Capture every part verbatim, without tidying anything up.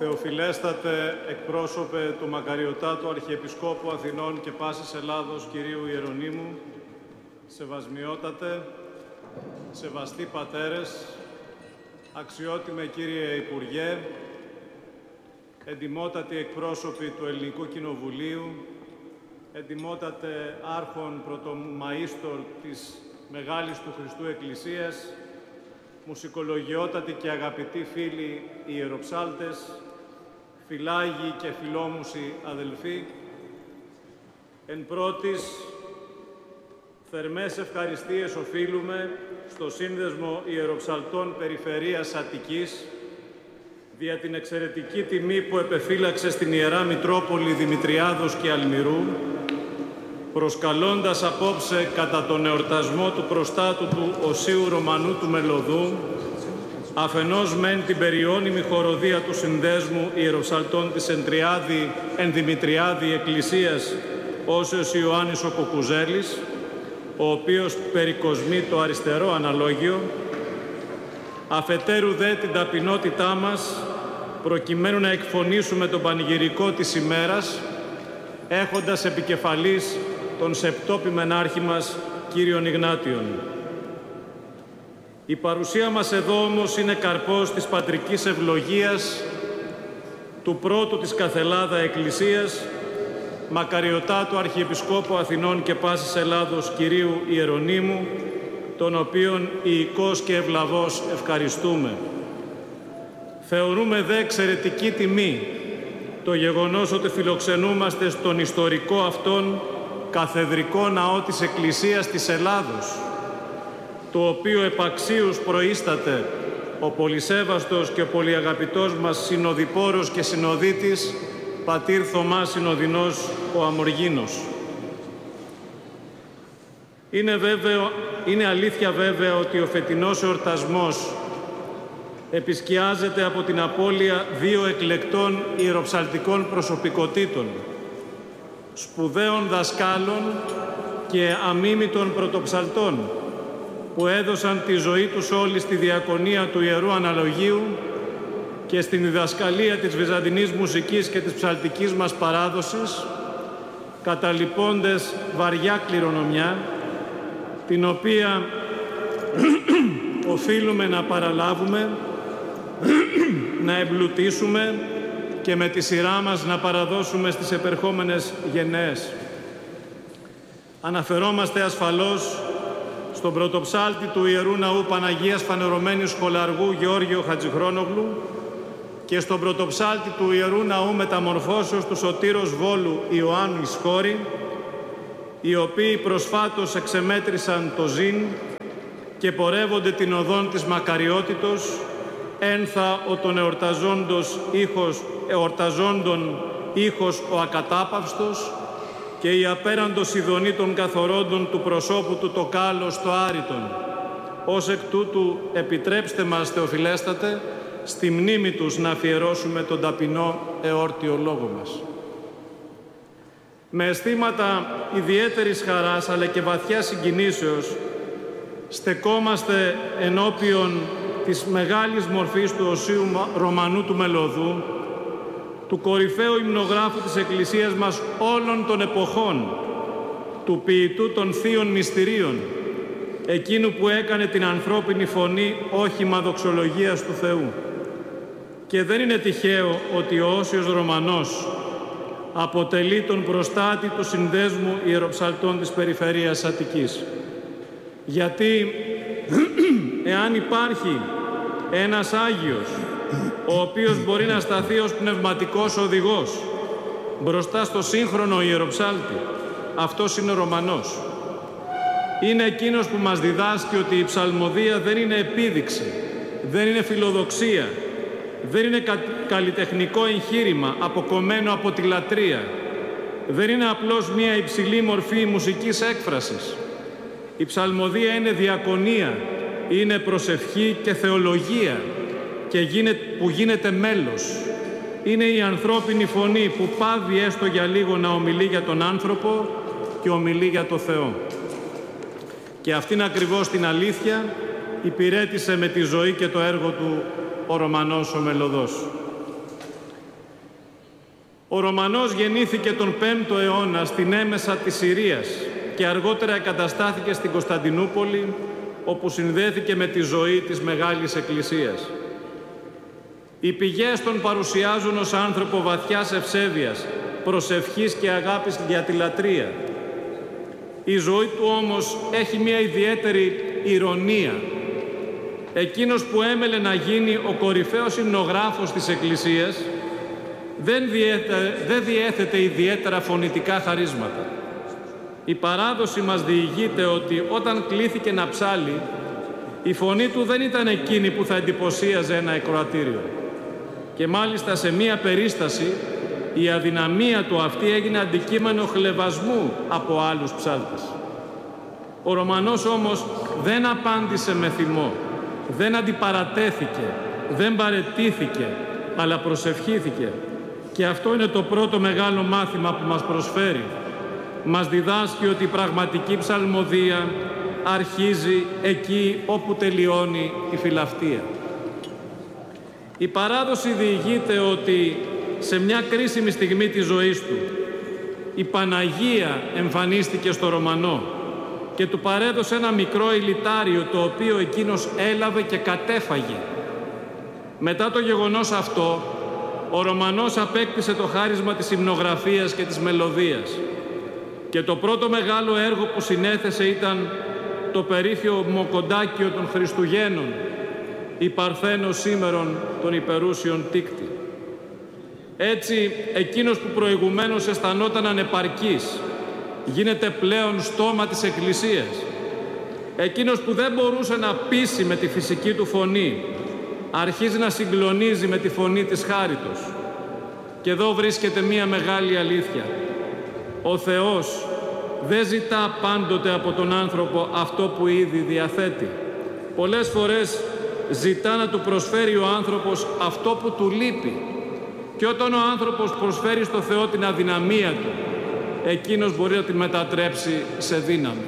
Θεοφιλέστατε εκπρόσωπε του Μακαριωτάτου Αρχιεπισκόπου Αθηνών και πάσης Ελλάδος Κυρίου Ιερονύμου, σεβασμιότατε, σεβαστοί πατέρες, αξιότιμε κύριε Υπουργέ, εντιμότατοι εκπρόσωποι του Ελληνικού Κοινοβουλίου, εντιμότατε άρχον πρωτομαΐστορ της Μεγάλης του Χριστού Εκκλησίας, μουσικολογιότατοι και αγαπητοί φίλοι ιεροψάλτες, φιλάγοι και φιλόμουσοι αδελφοί, εν πρώτης, θερμές ευχαριστίες οφείλουμε στο Σύνδεσμο Ιεροψαλτών Περιφερείας Αττικής δια την εξαιρετική τιμή που επεφύλαξε στην Ιερά Μητρόπολη Δημητριάδος και Αλμυρού, προσκαλώντας απόψε κατά τον εορτασμό του προστάτου του Οσίου Ρωμανού του Μελωδού, αφενός μεν την περιώνυμη χοροδία του Συνδέσμου Ιεροψαλτών της Εντριάδη Ενδημητριάδη Εκκλησίας Όσιος Ιωάννης ο Κουκουζέλης, ο οποίος περικοσμεί το αριστερό αναλόγιο, αφετέρου δε την ταπεινότητά μας, προκειμένου να εκφωνήσουμε τον πανηγυρικό της ημέρας, έχοντας επικεφαλής τον σεπτόπιμενάρχη μας, κύριον Ιγνάτιον. Η παρουσία μας εδώ όμως είναι καρπός της πατρικής ευλογίας του πρώτου της καθελάδα Εκκλησίας, Μακαριωτάτου Αρχιεπισκόπου Αθηνών και πάσης Ελλάδος Κυρίου Ιερονύμου, τον οποίον ιηκώς και ευλαβώς ευχαριστούμε. Θεωρούμε δε εξαιρετική τιμή το γεγονός ότι φιλοξενούμαστε στον ιστορικό αυτόν καθεδρικό ναό της Εκκλησίας της Ελλάδος, το οποίο επαξίους προείσταται ο πολυσέβαστος και ο πολυαγαπητός μας συνοδοιπόρος και συνοδίτης, πατήρ Θωμάς Συνοδεινός ο Αμοργίνος. Είναι, βέβαιο, είναι αλήθεια βέβαια ότι ο φετινός εορτασμός επισκιάζεται από την απώλεια δύο εκλεκτών ιεροψαλτικών προσωπικότητων, σπουδαίων δασκάλων και αμίμητων πρωτοψαλτών, που έδωσαν τη ζωή τους όλοι στη διακονία του Ιερού Αναλογίου και στην διδασκαλία της βυζαντινής μουσικής και της ψαλτικής μας παράδοσης, καταλοιπώντες βαριά κληρονομιά, την οποία οφείλουμε να παραλάβουμε, να εμπλουτίσουμε και με τη σειρά μας να παραδώσουμε στις επερχόμενες γενναίες. Αναφερόμαστε ασφαλώς στον πρωτοψάλτη του Ιερού Ναού Παναγίας Φανερωμένης Σχολαργού Γεώργιο Χατζηχρόνογλου και στον πρωτοψάλτη του Ιερού Ναού Μεταμορφώσεως του Σωτήρος Βόλου Ιωάννου Ισχώρη, οι οποίοι προσφάτως εξεμέτρησαν το ζήν και πορεύονται την οδόν της μακαριότητος, ένθα ο τον εορταζόντος ήχος, εορταζόντων ήχος ο ακατάπαυστος και η απέραντος ειδονή των καθορώντων του προσώπου του το κάλος το άριτον. Ως εκ τούτου επιτρέψτε μας, Θεοφιλέστατε, στη μνήμη τους να αφιερώσουμε τον ταπεινό εόρτιο λόγο μας. Με αισθήματα ιδιαίτερης χαράς αλλά και βαθιά συγκινήσεως στεκόμαστε ενώπιον της μεγάλης μορφής του Οσίου Ρωμανού του Μελωδού, του κορυφαίου υμνογράφου της Εκκλησίας μας όλων των εποχών, του ποιητού των Θείων Μυστηρίων, εκείνου που έκανε την ανθρώπινη φωνή όχημα δοξολογίας του Θεού. Και δεν είναι τυχαίο ότι ο Όσιος Ρωμανός αποτελεί τον προστάτη του Συνδέσμου Ιεροψαλτών της Περιφερείας Αττικής. Γιατί εάν υπάρχει ένας Άγιος, ο οποίος μπορεί να σταθεί ως πνευματικός οδηγός μπροστά στο σύγχρονο ιεροψάλτη, αυτός είναι ο Ρωμανός. Είναι εκείνος που μας διδάσκει ότι η ψαλμοδία δεν είναι επίδειξη, δεν είναι φιλοδοξία, δεν είναι κα... καλλιτεχνικό εγχείρημα αποκομμένο από τη λατρεία, δεν είναι απλώς μία υψηλή μορφή μουσικής έκφρασης. Η ψαλμοδία είναι διακονία, είναι προσευχή και θεολογία και γίνεται, που γίνεται μέλος. Είναι η ανθρώπινη φωνή που πάβει έστω για λίγο να ομιλεί για τον άνθρωπο και ομιλεί για το Θεό. Και αυτήν ακριβώς την αλήθεια υπηρέτησε με τη ζωή και το έργο του ο Ρωμανός ο Μελωδός. Ο Ρωμανός γεννήθηκε τον πέμπτο αιώνα στην έμεσα της Συρίας και αργότερα εγκαταστάθηκε στην Κωνσταντινούπολη, όπου συνδέθηκε με τη ζωή της Μεγάλης Εκκλησίας. Οι πηγές τον παρουσιάζουν ως άνθρωπο βαθιάς ευσέβειας, προσευχής και αγάπης για τη λατρεία. Η ζωή του όμως έχει μια ιδιαίτερη ηρωνία. Εκείνος που έμελε να γίνει ο κορυφαίος υμνογράφος της Εκκλησίας δεν, διέθε, δεν διέθετε ιδιαίτερα φωνητικά χαρίσματα. Η παράδοση μας διηγείται ότι όταν κλήθηκε να ψάλει, η φωνή του δεν ήταν εκείνη που θα εντυπωσίαζε ένα ακροατήριο. Και μάλιστα σε μία περίσταση η αδυναμία του αυτή έγινε αντικείμενο χλευασμού από άλλους ψάλτες. Ο Ρωμανός όμως δεν απάντησε με θυμό, δεν αντιπαρατέθηκε, δεν παρετήθηκε, αλλά προσευχήθηκε. Και αυτό είναι το πρώτο μεγάλο μάθημα που μας προσφέρει. Μας διδάσκει ότι η πραγματική ψαλμοδία αρχίζει εκεί όπου τελειώνει η φιλαυτία. Η παράδοση διηγείται ότι σε μια κρίσιμη στιγμή της ζωής του η Παναγία εμφανίστηκε στο Ρωμανό και του παρέδωσε ένα μικρό ηλιτάριο, το οποίο εκείνος έλαβε και κατέφαγε. Μετά το γεγονός αυτό, ο Ρωμανός απέκτησε το χάρισμα της υμνογραφίας και της μελωδίας. Και το πρώτο μεγάλο έργο που συνέθεσε ήταν το περίφημο κοντάκιο των Χριστουγέννων, η Παρθένος σήμερον των υπερούσιων τίκτη. Έτσι, εκείνος που προηγουμένως αισθανόταν ανεπαρκής γίνεται πλέον στόμα της Εκκλησίας. Εκείνος που δεν μπορούσε να πείσει με τη φυσική του φωνή αρχίζει να συγκλονίζει με τη φωνή της χάριτος. Και εδώ βρίσκεται μία μεγάλη αλήθεια. Ο Θεός δεν ζητά πάντοτε από τον άνθρωπο αυτό που ήδη διαθέτει. Πολλές φορές ζητά να του προσφέρει ο άνθρωπος αυτό που του λείπει. Και όταν ο άνθρωπος προσφέρει στο Θεό την αδυναμία του, εκείνος μπορεί να την μετατρέψει σε δύναμη.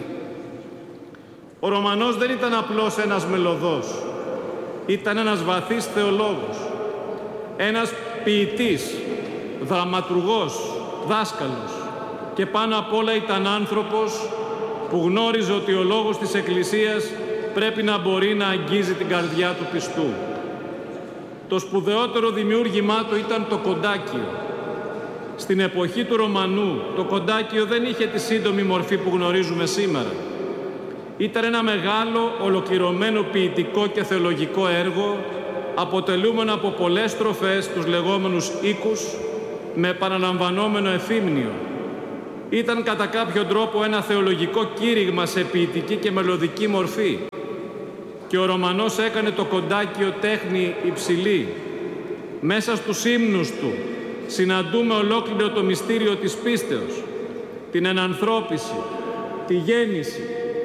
Ο Ρωμανός δεν ήταν απλώς ένας μελωδός. Ήταν ένας βαθύς θεολόγος, ένας ποιητής, δραματουργός, δάσκαλος και πάνω απ' όλα ήταν άνθρωπος που γνώριζε ότι ο λόγος της Εκκλησίας πρέπει να μπορεί να αγγίζει την καρδιά του πιστού. Το σπουδαιότερο δημιούργημά του ήταν το κοντάκιο. Στην εποχή του Ρωμανού, το κοντάκιο δεν είχε τη σύντομη μορφή που γνωρίζουμε σήμερα. Ήταν ένα μεγάλο, ολοκληρωμένο ποιητικό και θεολογικό έργο, αποτελούμενο από πολλές στροφές, τους λεγόμενους οίκους, με επαναλαμβανόμενο εφήμνιο. Ήταν κατά κάποιον τρόπο ένα θεολογικό κήρυγμα σε ποιητική και μελωδική μορφή. Και ο Ρωμανός έκανε το κοντάκιο τέχνη υψηλή. Μέσα στους ύμνους του συναντούμε ολόκληρο το μυστήριο της πίστεως, την ενανθρώπιση, τη γέννηση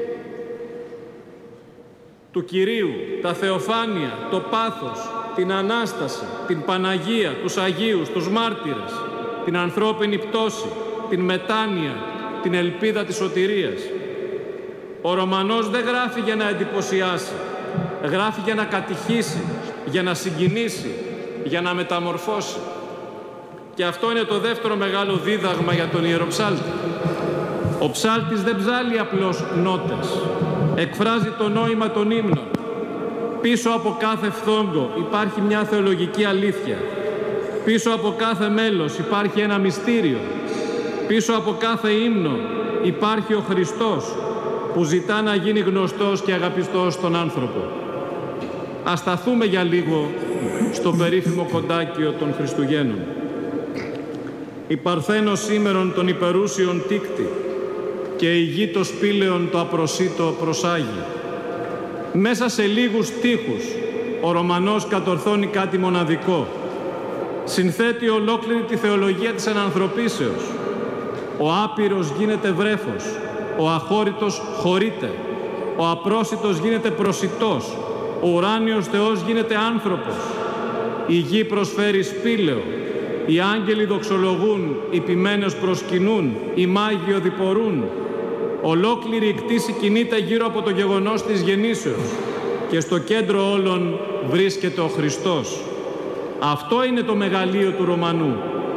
του Κυρίου, τα θεοφάνεια, το πάθος, την Ανάσταση, την Παναγία, τους Αγίους, τους μάρτυρες, την ανθρώπινη πτώση, την μετάνοια, την ελπίδα της σωτηρίας. Ο Ρωμανός δεν γράφει για να εντυπωσιάσει, γράφει για να κατηχήσει, για να συγκινήσει, για να μεταμορφώσει. Και αυτό είναι το δεύτερο μεγάλο δίδαγμα για τον ιεροψάλτη. Ο ψάλτης δεν ψάλει απλώς νότες, εκφράζει το νόημα των ύμνων. Πίσω από κάθε φθόγκο υπάρχει μια θεολογική αλήθεια. Πίσω από κάθε μέλος υπάρχει ένα μυστήριο. Πίσω από κάθε ύμνο υπάρχει ο Χριστός που ζητά να γίνει γνωστός και αγαπητός στον άνθρωπο. Ας σταθούμε για λίγο στο περίφημο κοντάκιο των Χριστουγέννων. Η Παρθένος σήμερον των υπερούσιων τίκτη και η γη το σπήλαιον το απροσίτο προσάγει. Μέσα σε λίγους στίχους ο Ρωμανός κατορθώνει κάτι μοναδικό. Συνθέτει ολόκληρη τη θεολογία της ενανθρωπίσεως. Ο άπειρος γίνεται βρέφος, ο αχώρητος χωρείται, ο απρόσιτος γίνεται προσιτός, ο ουράνιος Θεός γίνεται άνθρωπος. Η γη προσφέρει σπήλαιο, οι άγγελοι δοξολογούν, οι ποιμένες προσκυνούν, οι μάγοι οδηπορούν. Ολόκληρη η κτήση κινείται γύρω από το γεγονός της γεννήσεως και στο κέντρο όλων βρίσκεται ο Χριστός. Αυτό είναι το μεγαλείο του Ρωμανού.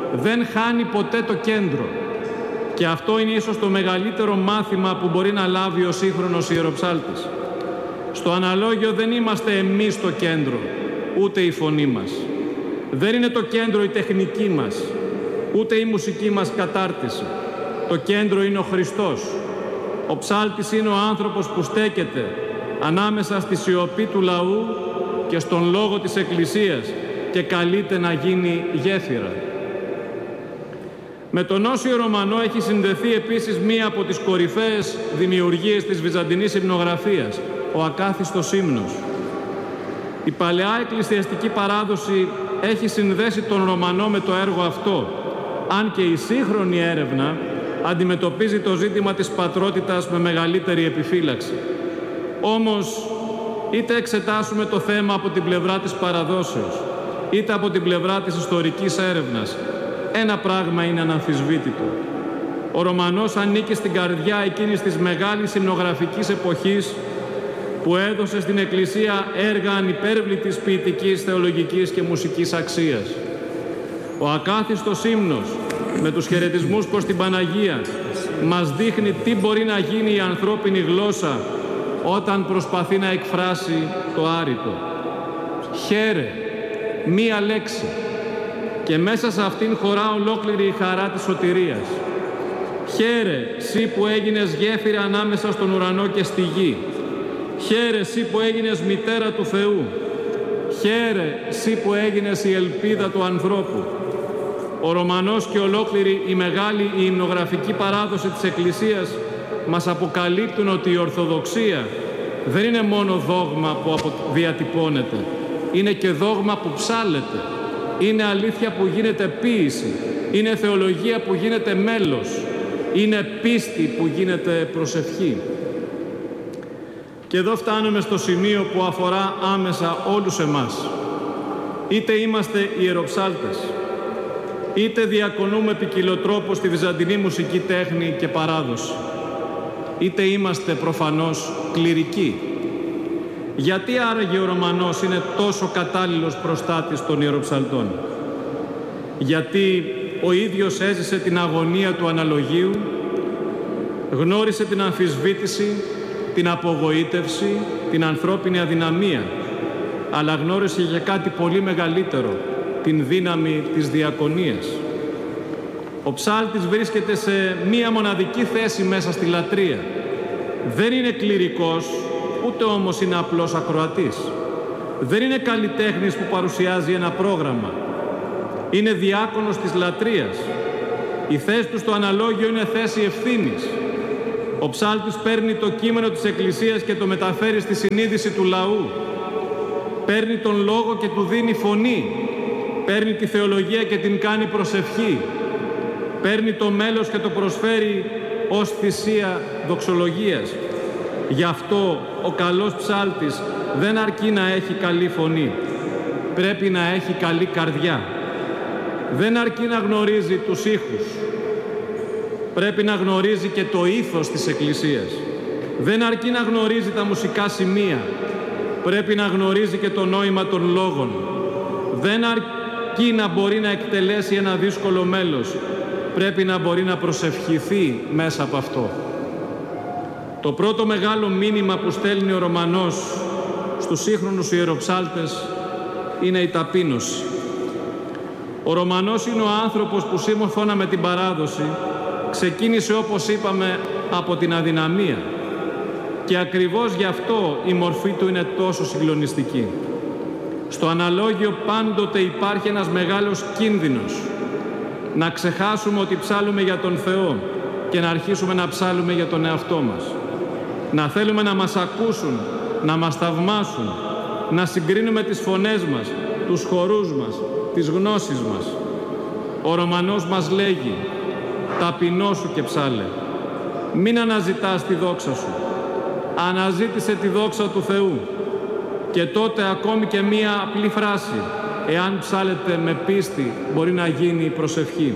δεν χάνει ποτέ το κέντρο. Και αυτό είναι ίσως το μεγαλύτερο μάθημα που μπορεί να λάβει ο σύγχρονος ιεροψάλτης. Στο αναλόγιο δεν είμαστε εμείς το κέντρο, ούτε η φωνή μας. Δεν είναι το κέντρο η τεχνική μας, ούτε η μουσική μας κατάρτιση. Το κέντρο είναι ο Χριστός. Ο ψάλτης είναι ο άνθρωπος που στέκεται ανάμεσα στη σιωπή του λαού και στον λόγο της Εκκλησίας και καλείται να γίνει γέφυρα. Με τον Όσιο Ρωμανό έχει συνδεθεί επίσης μία από τις κορυφαίες δημιουργίες της βυζαντινής υμνογραφίας, ο ακάθιστος ύμνος. Η παλαιά εκκλησιαστική παράδοση έχει συνδέσει τον Ρωμανό με το έργο αυτό, αν και η σύγχρονη έρευνα αντιμετωπίζει το ζήτημα της πατρότητας με μεγαλύτερη επιφύλαξη. Όμως, είτε εξετάσουμε το θέμα από την πλευρά της παραδόσεως, είτε από την πλευρά της ιστορικής έρευνας, ένα πράγμα είναι αναμφισβήτητο. Ο Ρωμανός ανήκει στην καρδιά εκείνης της μεγάλης υμνογραφικής εποχής που έδωσε στην Εκκλησία έργα ανυπέρβλητης ποιητικής, θεολογικής και μουσικής αξίας. Ο ακάθιστος ύμνος με τους χαιρετισμούς προς την Παναγία μας δείχνει τι μπορεί να γίνει η ανθρώπινη γλώσσα όταν προσπαθεί να εκφράσει το άρρητο. Χαίρε, μία λέξη, και μέσα σε αυτήν χωρά ολόκληρη η χαρά της σωτηρίας. Χαίρε, σύ που έγινες γέφυρα ανάμεσα στον ουρανό και στη γη. Χαίρε, σύ που έγινες μητέρα του Θεού. Χαίρε, σύ που έγινες η ελπίδα του ανθρώπου. Ο Ρωμανός και ολόκληρη η μεγάλη η υμνογραφική παράδοση της Εκκλησίας μας αποκαλύπτουν ότι η Ορθοδοξία δεν είναι μόνο δόγμα που διατυπώνεται, είναι και δόγμα που ψάλλεται. Είναι αλήθεια που γίνεται ποίηση, είναι θεολογία που γίνεται μέλος, είναι πίστη που γίνεται προσευχή. Και εδώ φτάνουμε στο σημείο που αφορά άμεσα όλους εμάς. Είτε είμαστε ιεροψάλτες, είτε διακονούμε ποικιλοτρόπως στη βυζαντινή μουσική τέχνη και παράδοση, είτε είμαστε προφανώς κληρικοί. Γιατί άραγε ο Ρωμανός είναι τόσο κατάλληλος προστάτης των ιεροψαλτών? Γιατί ο ίδιος έζησε την αγωνία του αναλογίου, γνώρισε την αμφισβήτηση, την απογοήτευση, την ανθρώπινη αδυναμία, αλλά γνώρισε για κάτι πολύ μεγαλύτερο, την δύναμη της διακονίας. Ο ψάλτης βρίσκεται σε μία μοναδική θέση μέσα στη λατρεία. Δεν είναι κληρικός, ούτε όμως είναι απλός ακροατής. Δεν είναι καλλιτέχνης που παρουσιάζει ένα πρόγραμμα. Είναι διάκονος της λατρείας. Η θέση του στο αναλόγιο είναι θέση ευθύνης. Ο ψάλτης παίρνει το κείμενο της Εκκλησίας και το μεταφέρει στη συνείδηση του λαού. Παίρνει τον λόγο και του δίνει φωνή. Παίρνει τη θεολογία και την κάνει προσευχή. Παίρνει το μέλος και το προσφέρει ως θυσία δοξολογίας. Γι' αυτό ο καλός ψάλτης δεν αρκεί να έχει καλή φωνή. Πρέπει να έχει καλή καρδιά. Δεν αρκεί να γνωρίζει τους ήχους. Πρέπει να γνωρίζει και το ήθος της Εκκλησίας. Δεν αρκεί να γνωρίζει τα μουσικά σημεία. Πρέπει να γνωρίζει και το νόημα των λόγων. Δεν αρκεί να μπορεί να εκτελέσει ένα δύσκολο μέλος. Πρέπει να μπορεί να προσευχηθεί μέσα από αυτό. Το πρώτο μεγάλο μήνυμα που στέλνει ο Ρωμανός στους σύγχρονους ιεροψάλτες είναι η ταπείνωση. Ο Ρωμανός είναι ο άνθρωπος που σύμφωνα με την παράδοση ξεκίνησε, όπως είπαμε, από την αδυναμία. Και ακριβώς γι' αυτό η μορφή του είναι τόσο συγκλονιστική. Στο αναλόγιο πάντοτε υπάρχει ένας μεγάλος κίνδυνος. Να ξεχάσουμε ότι ψάλουμε για τον Θεό και να αρχίσουμε να ψάλουμε για τον εαυτό μας. Να θέλουμε να μας ακούσουν, να μας θαυμάσουν, να συγκρίνουμε τις φωνές μας, τους χορούς μας, τις γνώσεις μας. Ο Ρωμανός μας λέγει «Ταπεινώσου και ψάλε». Μην αναζητάς τη δόξα σου. Αναζήτησε τη δόξα του Θεού. Και τότε ακόμη και μία απλή φράση, εάν ψάλετε με πίστη, μπορεί να γίνει η προσευχή.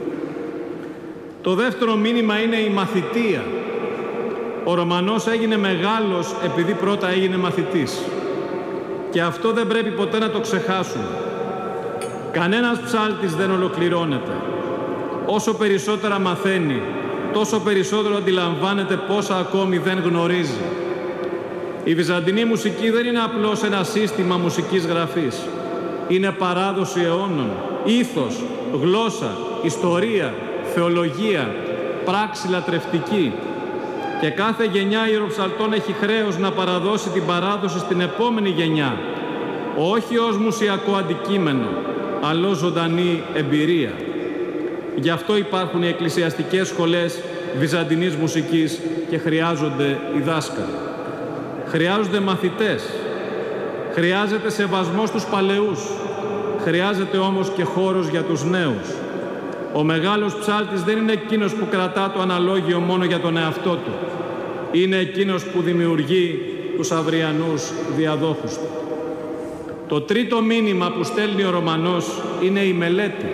Το δεύτερο μήνυμα είναι η μαθητεία. Ο Ρωμανός έγινε μεγάλος επειδή πρώτα έγινε μαθητής. Και αυτό δεν πρέπει ποτέ να το ξεχάσουμε. Κανένας ψάλτης δεν ολοκληρώνεται. Όσο περισσότερα μαθαίνει, τόσο περισσότερο αντιλαμβάνεται πόσα ακόμη δεν γνωρίζει. Η βυζαντινή μουσική δεν είναι απλώς ένα σύστημα μουσικής γραφής. Είναι παράδοση αιώνων, ήθος, γλώσσα, ιστορία, θεολογία, πράξη λατρευτική. Και κάθε γενιά ιεροψαλτών έχει χρέος να παραδώσει την παράδοση στην επόμενη γενιά, όχι ως μουσιακό αντικείμενο, αλλά ως ζωντανή εμπειρία. Γι' αυτό υπάρχουν οι εκκλησιαστικές σχολές βυζαντινής μουσικής και χρειάζονται οι δάσκαλοι. Χρειάζονται μαθητές. Χρειάζεται σεβασμός στους παλαιούς. Χρειάζεται όμως και χώρος για τους νέους. Ο μεγάλος ψάλτης δεν είναι εκείνος που κρατά το αναλόγιο μόνο για τον εαυτό του. Είναι εκείνος που δημιουργεί τους αυριανούς διαδόχους του. Το τρίτο μήνυμα που στέλνει ο Ρωμανός είναι η μελέτη.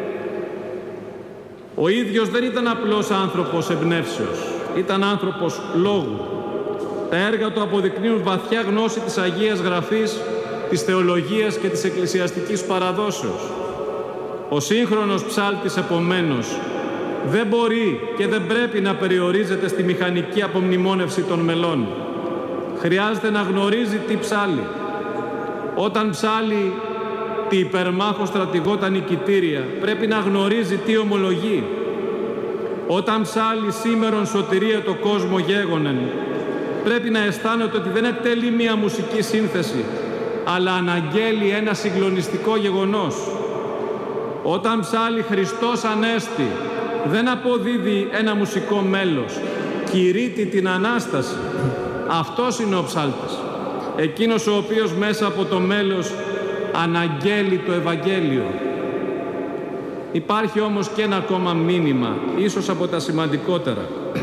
Ο ίδιος δεν ήταν απλός άνθρωπος εμπνεύσεως, ήταν άνθρωπος λόγου. Τα έργα του αποδεικνύουν βαθιά γνώση της Αγίας Γραφής, της θεολογίας και της εκκλησιαστικής παραδόσεως. Ο σύγχρονος ψάλτης, επομένως, δεν μπορεί και δεν πρέπει να περιορίζεται στη μηχανική απομνημόνευση των μελών. Χρειάζεται να γνωρίζει τι ψάλει. Όταν ψάλει τι υπερμάχο στρατηγό τα νικητήρια, πρέπει να γνωρίζει τι ομολογεί. Όταν ψάλει σήμερον σωτηρία το κόσμο γέγονεν, πρέπει να αισθάνεται ότι δεν εκτελεί μία μουσική σύνθεση, αλλά αναγγέλει ένα συγκλονιστικό γεγονός. Όταν ψάλει Χριστός Ανέστη, δεν αποδίδει ένα μουσικό μέλος, κηρύττει την Ανάσταση. Αυτός είναι ο ψάλτης, εκείνος ο οποίος μέσα από το μέλος αναγγέλει το Ευαγγέλιο. Υπάρχει όμως και ένα ακόμα μήνυμα, ίσως από τα σημαντικότερα.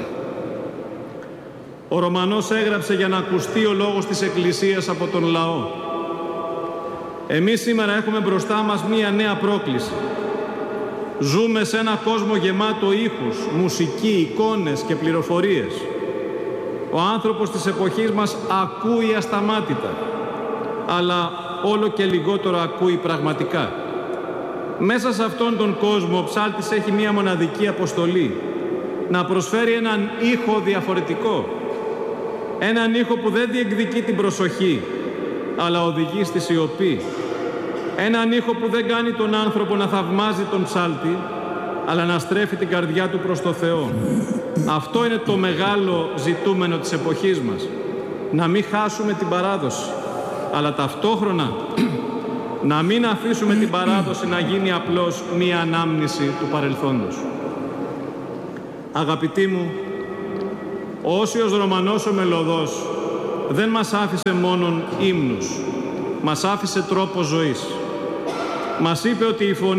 Ο Ρωμανός έγραψε για να ακουστεί ο λόγος της Εκκλησίας από τον λαό. Εμείς σήμερα έχουμε μπροστά μας μία νέα πρόκληση. Ζούμε σε ένα κόσμο γεμάτο ήχους, μουσική, εικόνες και πληροφορίες. Ο άνθρωπος της εποχής μας ακούει ασταμάτητα, αλλά όλο και λιγότερο ακούει πραγματικά. Μέσα σε αυτόν τον κόσμο ο ψάλτης έχει μία μοναδική αποστολή, να προσφέρει έναν ήχο διαφορετικό. Έναν ήχο που δεν διεκδικεί την προσοχή, αλλά οδηγεί στη σιωπή. Έναν ήχο που δεν κάνει τον άνθρωπο να θαυμάζει τον ψάλτη, αλλά να στρέφει την καρδιά του προς το Θεό. Αυτό είναι το μεγάλο ζητούμενο της εποχής μας. Να μην χάσουμε την παράδοση, αλλά ταυτόχρονα να μην αφήσουμε την παράδοση να γίνει απλώς μία ανάμνηση του παρελθόντος. Αγαπητοί μου, ο Όσιος Ρωμανός ο Μελωδός δεν μας άφησε μόνον ύμνους, μας άφησε τρόπο ζωής. Μας είπε ότι η φωνή